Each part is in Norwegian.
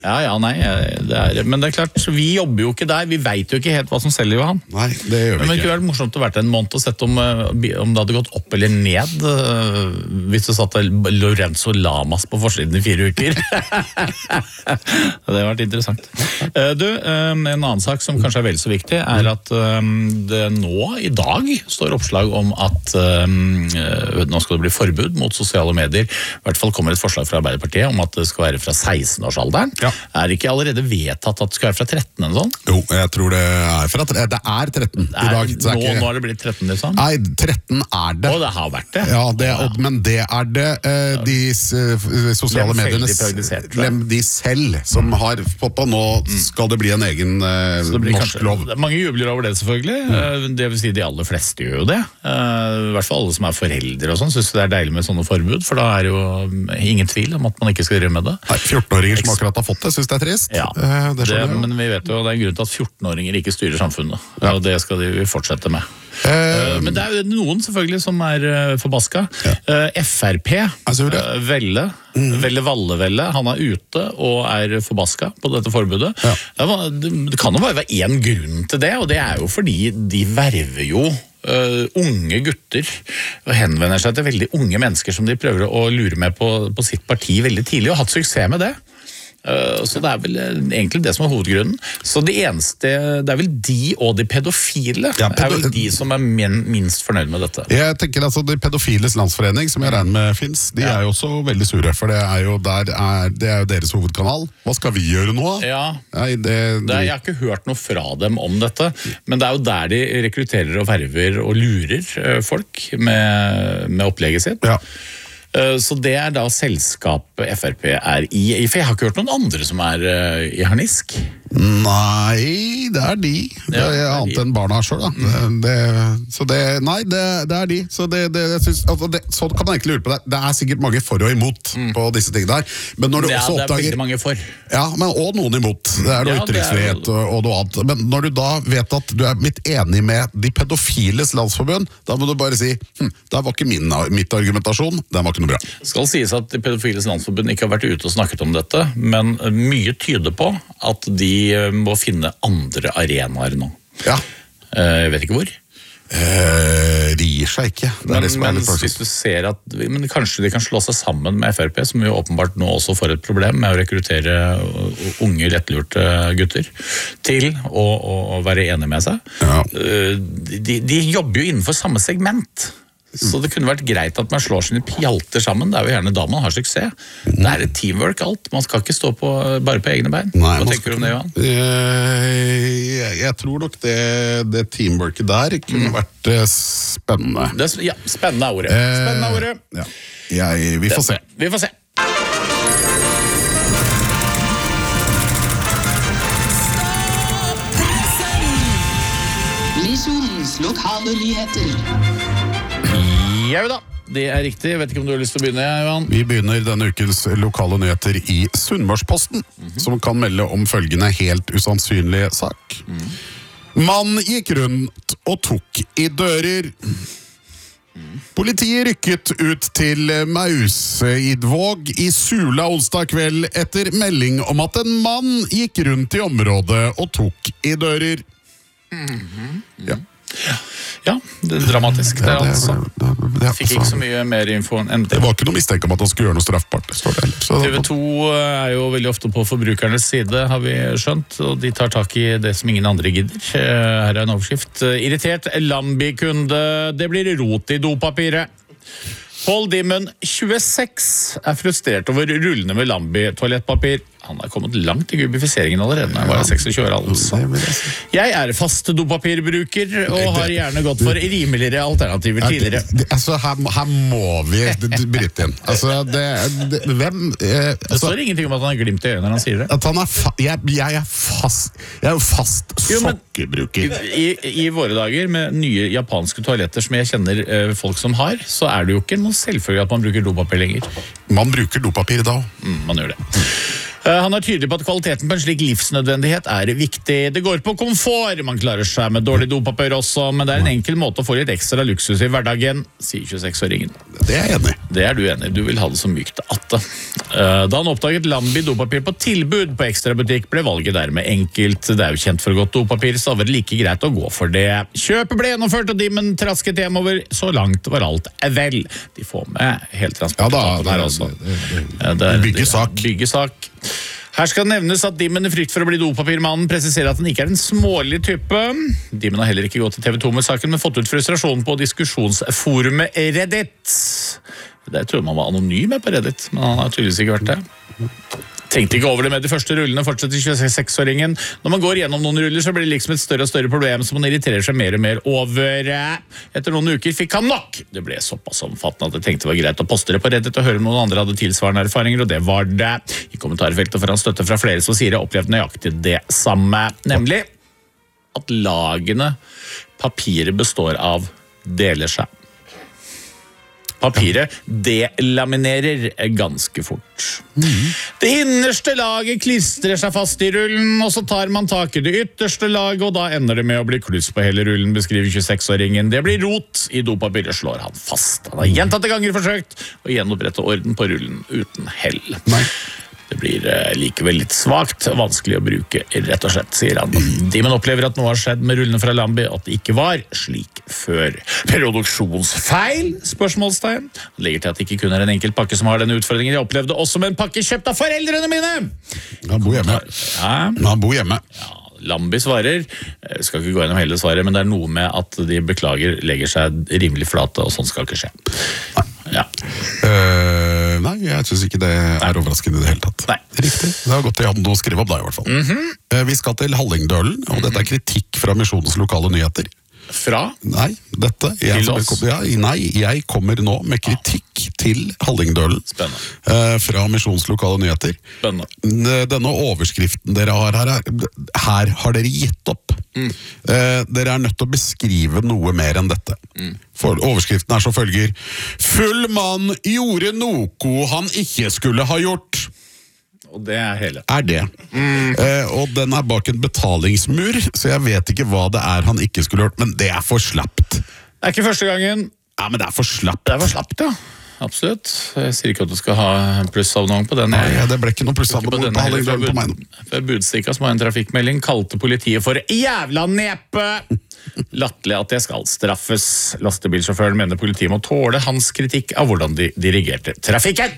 Ja, nei, men det klart, vi jobber jo ikke der, vi vet jo ikke helt hva som selger Johan. Nei, det gjør vi ikke. Men det kunne vært morsomt å vært en måned og sett om det hadde gått opp eller ned, hvis du satte Lorenzo Lamas på forsiden i 4 uker. Det hadde vært interessant. Du, en annen sak som kanskje vel så viktig, at det nå i dag står oppslag om at nå skal det bli forbud mot sosiale medier. I hvert fall kommer et forslag fra Arbeiderpartiet om at det skal være fra 16-årsalderen. Ja. Det ikke allerede vedtatt at det skal være fra 13 eller sånn? Jo, jeg tror det fra 13. Det 13 i dag. Nå er det blitt 13 liksom? Nei, 13 det. Det har vært det? Ja, men det det de sosiale mediene de selv som har fått på. Nå skal det bli en egen norsk lov. Mange jubler over det selvfølgelig. Det vil si de aller fleste gjør jo det. I hvert fall alle som foreldre og sånn synes det deilig med sånne forbud, for da jo ingen tvil om at man ikke skal gjøre med det. 14-åringer som akkurat har fått det, synes det trist. Ja, men vi vet jo det en grunn til at 14-åringer ikke styrer samfunnet, og det skal de fortsette med. Men det jo noen selvfølgelig som forbaska. FRP, Velle Valle, han ute og forbaska på dette forbudet. Det kan jo bare være en grunn til det, og det jo fordi de verver jo unge gutter og henvender seg til veldig unge mennesker som de prøver å lure med på sitt parti veldig tidlig, og hatt suksess med det. Så det vel egentlig det som hovedgrunnen. Så det eneste, det vel de og de pedofile vel de som minst fornøyd med dette. Jeg tenker altså de pedofiles landsforening, som jeg regner med finnes, de jo også veldig sure, for det jo der det jo deres hovedkanal. Hva skal vi gjøre nå? Ja, jeg har ikke hørt noe fra dem om dette, men det jo der de rekrutterer og verver og lurer folk med opplegget sitt. Ja. Så det da selskapet FRP i, for jeg har ikke hørt noen andre som i harnisk. Nei, det de. Det annet enn barna selv da. Så det de. Så jeg synes, altså sånn kan man egentlig lure på det. Det sikkert mange for og imot på disse tingene der. Men når du også oppdager... veldig mange for. Ja, men og noen imot. Det noe ytringsfrihet og noe annet. Men når du da vet at du mitt enig med de pedofiles landsforbund, da må du bare si, det var ikke mitt argumentasjon, det var ikke noe bra. Skal sies at de pedofiles landsforbund ikke har vært ute og snakket om dette, men mye tyder på at de må finne andre arenaer nå. Ja. Jeg vet ikke hvor. De gir seg ikke. Men hvis du ser at men kanskje de kan slå seg sammen med FRP, som jo åpenbart nå også får et problem med å rekruttere unge, lettlurte gutter til å være enige med seg. Ja. De jobber jo innenfor samme segment. Så det kunne vært greit at man slår sine pjalter sammen. Det jo gjerne da man har suksess. Det et teamwork alt. Man skal ikke stå bare på egne bein. Hva tenker du om det, Johan? Jeg tror nok det teamworket der kunne vært spennende. Ja, spennende ordet. Spennende ordet. Ja. Vi får se. Vi får se. Misjonens lokale nyheter. Ja da, det riktig. Jeg vet ikke om du har lyst til å begynne, Johan? Vi begynner denne ukens lokale nyheter i Sunnmørsposten, som kan melde om følgende helt usannsynlige sak. Mann gikk rundt og tok i dører. Politiet rykket ut til Mauseidvåg i Sula onsdag kveld etter melding om at en mann gikk rundt i området og tok i dører. Ja, det dramatisk det altså. Fikk ikke så mye mer info enn det. Det var ikke noe mistenkt om at han skulle gjøre noe straffbart. TV 2 jo veldig ofte på forbrukernes side, har vi skjønt, og de tar tak i det som ingen andre gidder. Her en overskrift. Irritert Lambi-kunde, det blir rot i dopapiret. Paul Dimmen, 26, frustrert over rullene med Lambi-toalettpapir. Han har kommet langt i gubifiseringen allerede når han var 26 år altså. Jeg fast dopapirbruker og har gjerne gått for rimeligere alternativer tidligere. Altså, her må vi bryte inn. Altså, hvem... Det står ingenting om at han har glimt i øynene når han sier det. At han jeg jo fast sokkebruker. I våre dager med nye japanske toaletter som jeg kjenner folk som har, så det jo ikke noe selvfølgelig at man bruker dopapir lenger. Man bruker dopapir da. Man gjør det. Han tydelig på at kvaliteten på en slik livsnødvendighet viktig. Det går på komfort. Man klarer seg med dårlig dopapir også, men det en enkel måte å få litt ekstra luksus i hverdagen, sier 26-åringen. Det jeg enig i. Det du enig i. Du vil ha det så mykt at det. Da han oppdaget Lambi dopapir på tilbud på ekstrabutikk, ble valget dermed enkelt. Det jo kjent for godt dopapir, så det var like greit å gå for det. Kjøpet ble gjennomført, og Dimmen trasket hjemover. Så langt var alt vel. De får med helt transport her også. Byggesak. Her skal det nevnes at Dimmen i frykt for å bli dopapirmannen presiserer at han ikke en smålig type. Dimmen har heller ikke gått til TV 2 med saken, men fått ut frustrasjonen på diskussjonsforumet Reddit. Det tror man var anonym på Reddit, men han har tydeligvis ikke vært det. Tenkte ikke over det med de første rullene, fortsetter 26-åringen. Når man går gjennom noen ruller, så blir det liksom et større og større problem som man irriterer seg mer og mer over. Etter noen uker fikk han nok. Det ble såpass omfattende at jeg tenkte det var greit å poste det på Reddit og høre om noen andre hadde tilsvarende erfaringer, og det var det. I kommentarfeltet får han støtte fra flere som sier jeg opplevde nøyaktig det samme, nemlig at lagene papiret består av deler seg. Papiret delaminerer ganske fort. Det innerste laget klistrer seg fast i rullen, og så tar man tak i det ytterste laget, og da ender det med å bli kluss på hele rullen, beskriver 26-åringen. Det blir rot i dopapiret, slår han fast. Han har gjentatte ganger forsøkt å gjenopprette orden på rullen uten hell. Nei. Det blir likevel litt svagt, vanskelig å bruke, rett og slett, sier han. Dimmen opplever at noe har skjedd med rullene fra Lambi, at det ikke var slik før. Produksjonsfeil? Spørsmålstegn. Han legger til at det ikke kun en enkelt pakke som har denne utfordringen. Jeg opplevde også med en pakke kjøpt av foreldrene mine! Han bor hjemme. Han bor hjemme. Ja. Lambi svarer, jeg skal ikke gå gjennom hele svaret, men det noe med at de beklager, legger seg rimelig flate, og sånn skal ikke skje. Ja. Nei, jeg synes ikke det overraskende i det hele tatt. Nei. Riktig, det har gått i an å skrive om deg i hvert fall. Vi skal til Hallingdølen, og dette kritikk fra Misjonens lokale nyheter. Fra? Nei, dette jeg kommer nå med kritikk til Hallingdølen. Fra Misjonens lokale nyheter. Spennende. Denne overskriften dere har her har dere gitt opp. Dere nødt til å beskrive noe mer enn dette. For overskriften som følger: Full mann gjorde noe han ikke skulle ha gjort. Og det hele. Det. Og den bak en betalingsmur, så jeg vet ikke hva det han ikke skulle gjort, men det for slappt. Det ikke første gangen. Ja, men det for slappt. Det for slappt, ja. Absolutt. Jeg sier ikke at du skal ha plussavnong på den. Nei, det ble ikke noe plussavnong på Hallingdølen på meg. Før Budstikka, som har en trafikkmelding, kalte politiet for jævla nepe. Latterlig at det skal straffes. Lastebilsjåføren mener politiet må tåle hans kritikk av hvordan de dirigerte trafikken.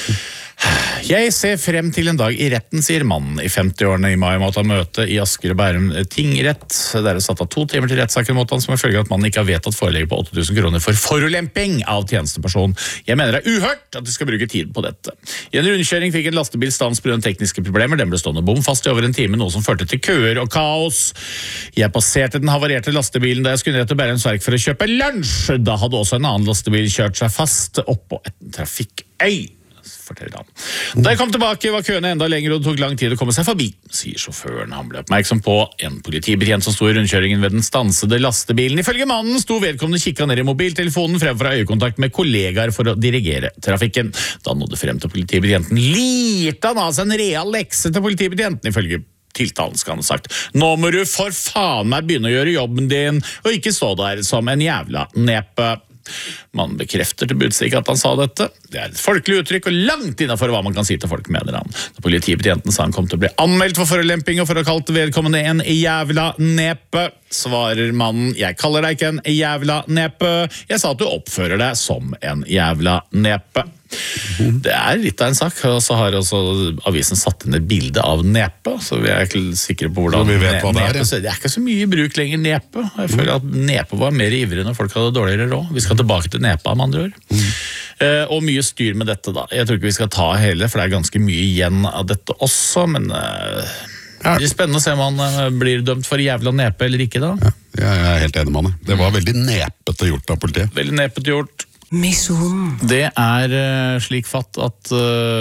Jeg ser frem til en dag i retten, sier mannen i 50-årene i mai mot å møte i Asker og Bærum tingrett. Det satt av 2 timer til rettssaken mot han, som følge at mannen ikke har vedtatt forelegg på 8 000 kroner for forulemping av tjenesteperson. Jeg mener det uhørt at de skal bruke tid på dette. I en rundkjøring fikk en lastebil stans på grunn av tekniske problemer. Den ble stående bom fast i over en time, noe som førte til køer og kaos. Jeg passerte den havarerte lastebilen da jeg skulle ned til Bærums Verk for å kjøpe lunsj. Da hadde også en annen lastebil kjørt seg fast oppå en trafikkøy. Da jeg kom tilbake var køene enda lenger og det tok lang tid å komme seg forbi, sier sjåføren. Han ble oppmerksom på en politibetjent som sto i rundkjøringen ved den stansede lastebilen. Ifølge mannen sto vedkommende kikket ned i mobiltelefonen fremfor øyekontakt med kollegaer for å dirigere trafikken. Da han nådde frem til politibetjenten, lirte han av seg en real lekse til politibetjenten, ifølge tiltalen skal han ha sagt. Nå må du for faen meg begynne å gjøre jobben din, og ikke stå der som en jævla nepe. Mannen bekrefter til Budstikka at han sa dette. Det et folkelig uttrykk og langt innenfor hva man kan si til folk, mener han. Da politibetjenten sa han kom til å bli anmeldt for forulemping og for å ha kalt vedkommende en jævla nepe, svarer mannen: jeg kaller deg ikke en jævla nepe, jeg sa at du oppfører deg som en jævla nepe. Det litt av en sak, og så har også avisen satt inn et bilde av nepe, så vi ikke sikre på hvordan vi vet hva nepe, det ikke så mye i bruk lenger nepe. Jeg føler at nepe var mer ivrig når folk hadde dårligere råd. Vi skal tilbake til nepa, med andre ord. Og mye styr med dette da. Jeg tror ikke vi skal ta hele, for det ganske mye igjen av dette også, men det blir spennende å se om han blir dømt for jævla nepe eller ikke da. Ja, jeg helt enig med han. Det var veldig nepete gjort av politiet. Veldig nepete gjort. Det slik fatt at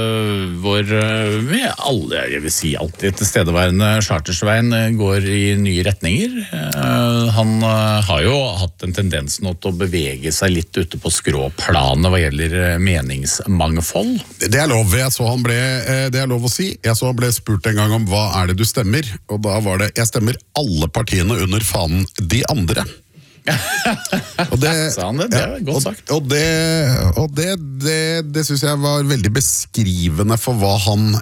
vi alle, jeg vil si alltid tilstedeværende Chartersveien går i nye retninger. Han har jo hatt en tendens nå til å bevege seg litt ute på skråplanet hva gjelder meningsmangfold. Det lov, det lov å si. Jeg så han ble spurt en gang om hva det du stemmer, og da var det: jeg stemmer alle partiene under fanen de andre. Og det, det er godt sagt. Og det synes jeg var veldig beskrivende for hva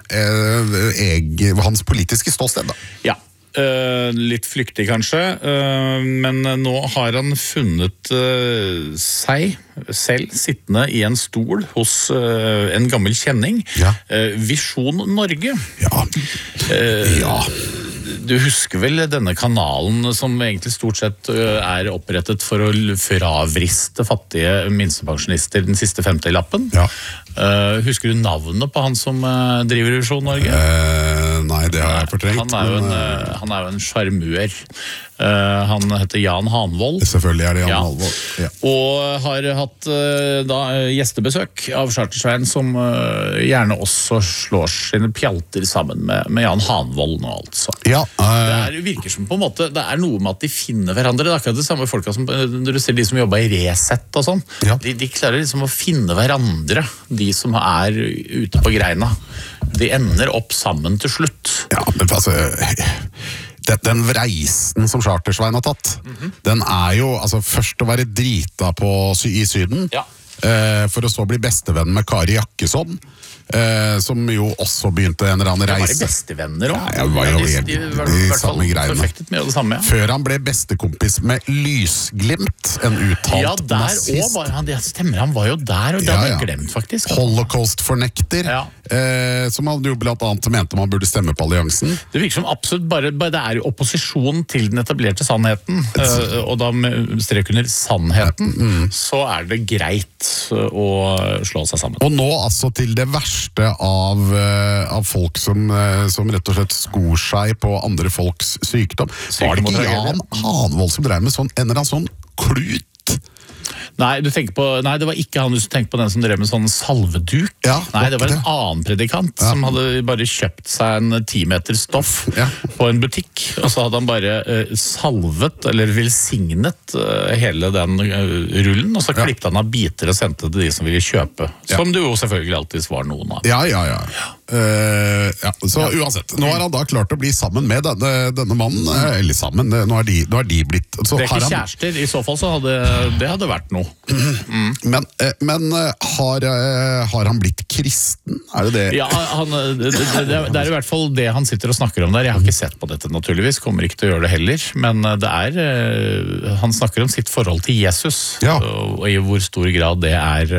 hans politiske ståsted da. Ja, litt flyktig kanskje, men nå har han funnet seg selv sittende i en stol hos en gammel kjenning. Ja. Visjon Norge. Ja. Du husker vel denne kanalen som egentlig stort sett er opprettet for å fravriste fattige minstepensjonister den siste 50-lappen? Ja. Husker du navnet på han som driver Visjon Norge? Nei, det har jeg fortrengt. Han er jo en sjarmør. Han heter Jan Hanvold. Selvfølgelig er det Jan Hanvold. Ja. Og har hatt da gjestebesøk av Charter-Svein som gjerne også slår sine pjalter sammen med Jan Hanvold nå, altså. Ja, det virker som på en måte, det er noe med at de finner hverandre. Det er akkurat det samme folka som, når du ser de som jobber i Resett og sånn. Ja. De klarer liksom å finne hverandre, de som er ute på greina. De ender opp sammen til slutt. Ja, men altså... Den reisen som Charter-Svein har tatt, den er jo altså, først å være drita i Syden, for å så bli bestevenn med Kari Jakkesson, som jo også begynte en eller annen reise. Var de bestevenner også? Ja, jeg var jo helt de samme greiene. Før han ble bestekompis med Lysglimt, en uttalt nazist. Ja, der var han, det stemmer, han var jo der, og det hadde jeg glemt faktisk. Holocaust-fornekter, som han jo blant annet mente man burde stemme på alliansen. Det virker som absolutt bare det er jo opposisjon til den etablerte sannheten, og da med strek under sannheten, så er det greit å slå seg sammen. Og nå altså til det verste av folk som rett og slett skor seg på andre folks sykdom. Var det ikke Jan Hanvold som drev med en eller annen sånn klut? Nei, det var ikke han du tenkte på, den som drev med sånn salveduk. Nei, det var en annen predikant som hadde bare kjøpt seg en 10 meter stoff på en butikk, og så hadde han bare salvet, eller velsignet hele den rullen, og så klippte han av biter og sendte til de som ville kjøpe, som det jo selvfølgelig alltid var noen av. Så uansett, nå har han da klart å bli sammen med denne mannen, eller sammen, nå har de blitt så det er ikke kjærester, i så fall så hadde det vært noe. Men har han blitt kristen? Er det det? Ja, det er i hvert fall det han sitter og snakker om der. Jeg har ikke sett på dette naturligvis, kommer ikke til å gjøre det heller, men han snakker om sitt forhold til Jesus, og i hvor stor grad det er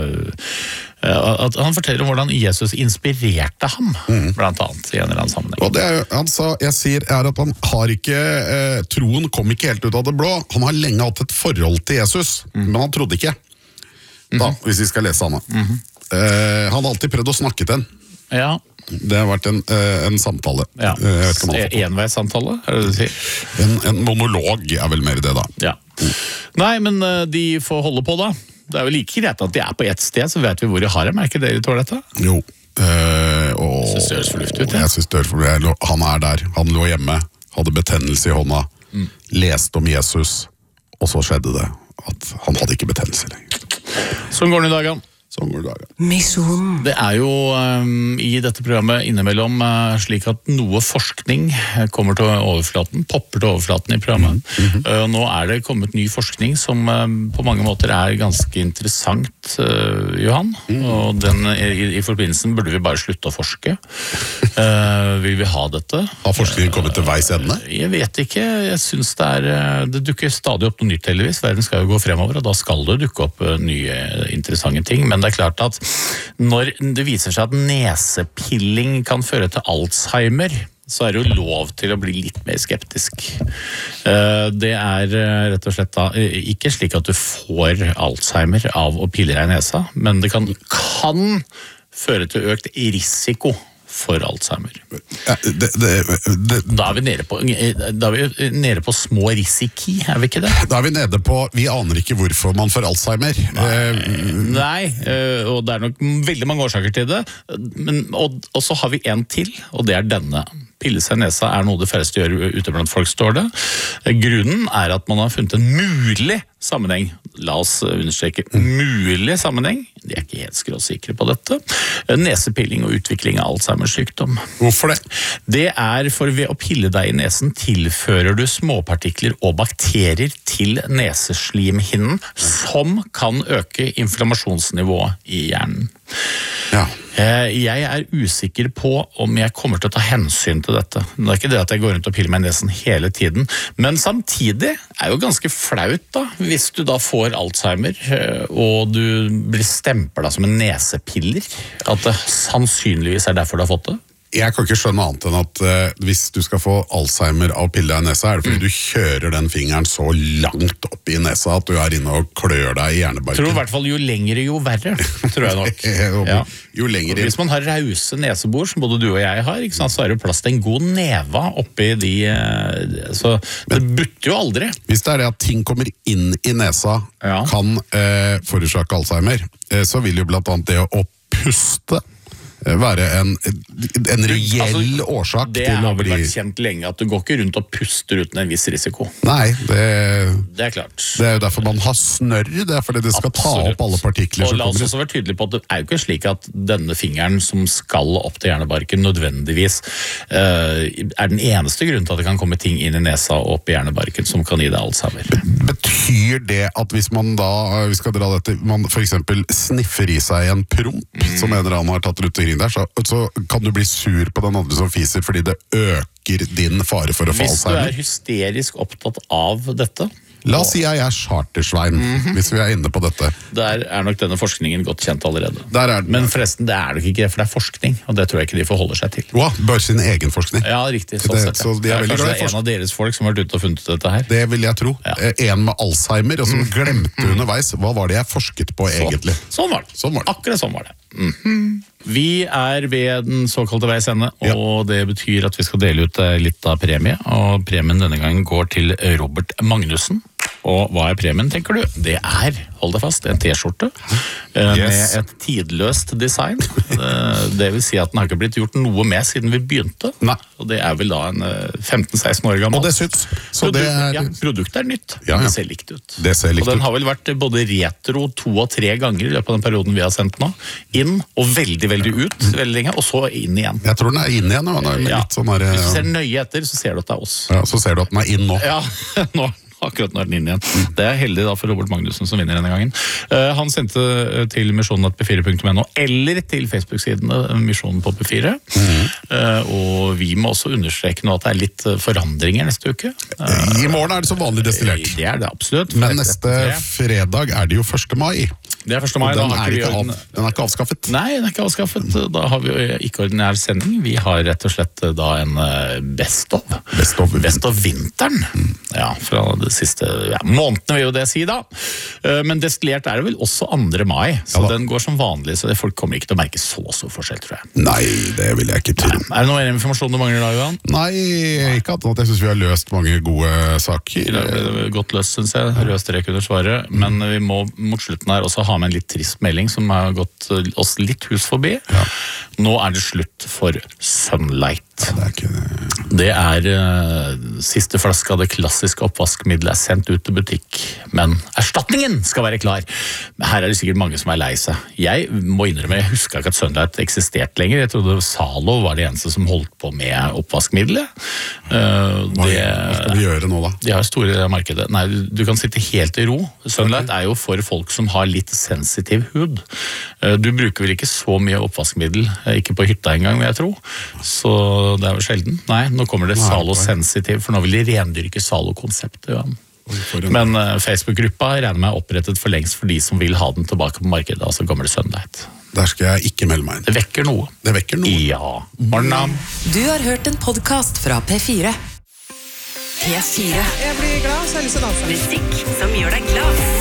at han forteller om hvordan Jesus inspirerte ham, blant annet, i en eller annen sammenheng. Og det han sa, at han har ikke, troen kom ikke helt ut av det blå. Han har lenge hatt et forhold til Jesus, men han trodde ikke. Da, hvis vi skal lese han. Han har alltid prøvd å snakke til han. Ja. Det har vært en samtale. Enveissamtale, er det du sier? En monolog er vel mer det da. Ja. Nei, men de får holde på da. Det er jo like greit at de er på ett sted, så vet vi hvor de har dem. Er ikke dere tror dette? Jo. Jeg synes det høres fornuftig ut. Jeg synes det høres fornuftig ut. Han er der. Han lå hjemme, hadde betennelse i hånda, leste om Jesus, og så skjedde det at han hadde ikke betennelse lenger. Sånn går det i dagen. Det er jo i dette programmet innimellom slik at noe forskning kommer til overflaten, popper til overflaten i programmet. Nå er det kommet ny forskning som på mange måter er ganske interessant, Johan. Og i forbindelsen burde vi bare slutte å forske. Vil vi ha dette? Har forskningen kommet til veis ende? Jeg vet ikke. Jeg synes det dukker stadig opp noe nytt heldigvis. Verden skal jo gå fremover, og da skal det dukke opp nye interessante ting. Men det er klart at når det viser seg at nesepilling kan føre til Alzheimer, så er det jo lov til å bli litt mer skeptisk. Det er rett og slett da ikke slik at du får Alzheimer av å pille deg i nesa, men det kan føre til økt risiko for Alzheimer. Da er vi nede på små risiki, er vi ikke det? Da er vi nede på, vi aner ikke hvorfor man får Alzheimer. Nei, og det er nok veldig mange årsaker til det, og så har vi en til, og det er denne pille seg i nesa er noe det færreste gjør ute blant folk, står det. Grunnen er at man har funnet en mulig sammenheng. La oss understreke mulig sammenheng. De er ikke helt skråsikre på dette. Nesepilling og utvikling av Alzheimers sykdom. Hvorfor det? Det er for ved å pille deg i nesen tilfører du småpartikler og bakterier til neseslimhinnen som kan øke inflammasjonsnivået i hjernen. Ja. Jeg er usikker på om jeg kommer til å ta hensyn til dette. Det er ikke det at jeg går rundt og piller meg i nesen hele tiden, men samtidig er jo ganske flaut da, hvis du da får Alzheimer og du blir stemplet som en nesepiller, at det sannsynligvis er derfor du har fått det. Jeg kan ikke skjønne annet enn at hvis du skal få Alzheimer av pille i nesa, er det fordi du kjører den fingeren så langt opp i nesa at du er inne og klør deg i hjernebarken. Tror i hvert fall jo lengre jo verre, tror jeg nok. Ja. Jo lengre. Hvis man har rause nesebor, som både du og jeg har, ikke sant, så er det plass til en god neva oppi de, så det butter jo aldri. Hvis det er det at ting kommer inn i nesa kan forårsake Alzheimer, så vil jo blant annet det å puste være en reell årsak til å bli... Det har vel vært kjent lenge at du går ikke rundt og puster uten en viss risiko. Nei, det er klart. Det er jo derfor man har snørr, det er fordi det skal ta opp alle partikler som kommer. Og la oss også være tydelige på at det er jo ikke slik at denne fingeren som skal opp til hjernebarken nødvendigvis er den eneste grunnen til at det kan komme ting inn i nesa og opp i hjernebarken som kan gi deg Alzheimer. Betyr det at hvis man da, vi skal dra dette, man for eksempel sniffer i seg en promp, som en eller annen har tatt rundt der, så kan du bli sur på den andre som fiser fordi det øker din fare for å få Alzheimer. Hvis du er hysterisk opptatt av dette, la oss si jeg er chartersvein, hvis vi er inne på dette. Der er nok denne forskningen godt kjent allerede. Men forresten, det er nok ikke det, for det er forskning, og det tror jeg ikke de forholder seg til. Bare sin egen forskning. Ja, riktig. Sånn sett, ja. Det er kanskje en av deres folk som har vært ute og funnet dette her. Det vil jeg tro. Ja. En med Alzheimer, og som glemte underveis, hva var det jeg forsket på egentlig? Sånn var det. Akkurat sånn var det. Vi er ved den såkalte veis ende, og det betyr at vi skal dele ut litt av premie, og premien denne gangen går til Robert Magnussen. Og hva er premien, tenker du? Det er, hold deg fast, en t-skjorte med et tidløst design. Det vil si at den har ikke blitt gjort noe med siden vi begynte. Nei. Og det er vel da en 15-16 år gammel. Og det syns. Produktet er nytt. Det ser likt ut. Det ser likt ut. Og den har vel vært både retro 2 og 3 ganger i løpet av den perioden vi har sendt nå. Inn og veldig, veldig ut veldig lenge, og så inn igjen. Jeg tror den er inn igjen. Litt sånn her, hvis du ser nøye etter, så ser du at det er oss. Ja, så ser du at den er inn nå. Ja, nå. Akkurat når den inn igjen. Det er heldig da for Robert Magnussen som vinner denne gangen. Han sendte til misjonen.p4.no eller til Facebook-sidene Misjonen på P4. Og vi må også understreke nå at det er litt forandringer neste uke. I morgen er det som vanlig destillert. Det er det absolutt. Men neste fredag er det jo 1. mai. Det er 1. mai. Den er ikke avskaffet? Nei, den er ikke avskaffet. Da har vi jo ikke ordinær sending. Vi har rett og slett da en best of vinteren. Ja, fra de siste månedene vil jo det si da. Men destillert er det vel også 2. mai, så den går som vanlig, så folk kommer ikke til å merke så stor forskjell, tror jeg. Nei, det vil jeg ikke tro. Er det noe mer informasjon du mangler da, Johan? Nei, ikke at jeg synes vi har løst mange gode saker. Det ble godt løst, synes jeg. Rød strek under svaret. Men vi må mot slutten her også ha med en litt trist melding som har gått oss litt hus forbi. Ja. Nå er det slutt for Sunlight. Ja, det er siste flaske av det klassiske oppvaskmiddelet er sendt ut til butikk, men erstatningen skal være klar. Her er det sikkert mange som er lei seg. Jeg må innrømme, jeg husker ikke at Sunlight eksisterte lenger. Jeg trodde Zalo var det eneste som holdt på med oppvaskmiddelet. Hva skal vi gjøre nå da? De har store markedet. Nei, du kan sitte helt i ro. Sunlight er jo for folk som har litt sensitiv hud. Du bruker vel ikke så mye oppvaskmiddel, ikke på hytta engang, vil jeg tro. Så det er jo sjelden. Nei, nå kommer det Zalo Sensitiv, for nå vil de rendyrke Zalo-konseptet. Ja. Men Facebook-gruppa regner med opprettet for lengst for de som vil ha den tilbake på markedet, altså gamle Sunlight. Der skal jeg ikke melde meg inn. Det vekker noe. Det vekker noe. Ja. Morna. Du har hørt en podcast fra P4. P4. Jeg blir glad, så jeg har lyst til å danse. Musikk som gjør deg glad.